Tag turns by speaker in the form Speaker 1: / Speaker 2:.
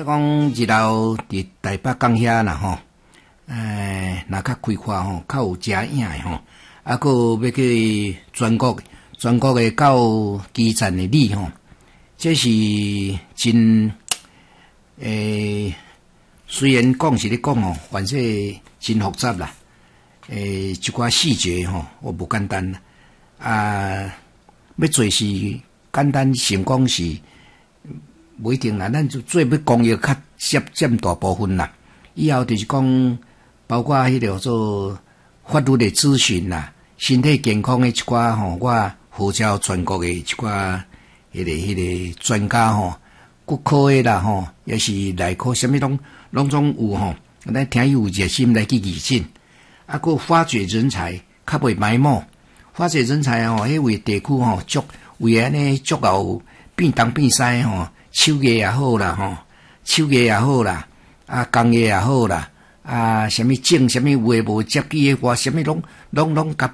Speaker 1: 讲日后伫台北港遐啦吼，若较开阔吼，较有遮影诶吼，啊，佫要去全国诶到基站诶里吼，这是真虽然讲是咧讲吼，反正真复杂啦，一寡细节吼，我无简单啊，要做是简单成功是。不一定啦，咱就做要公益较占大部分啦。以后就是讲，包括迄个做法律的咨询啦，身体健康的一寡吼，我号召全国的一寡迄个专家吼，骨科的啦吼，也是内科，什么拢总有吼。咱听有热心来去义诊，啊，佫发掘人才，较袂埋没。发掘人才吼，迄位地区吼，足为安尼足够变东变西吼。手艺也好啦，吼，手艺也好啦，啊，工业也好啦，啊，什么种什么话无接机的话，什么拢甲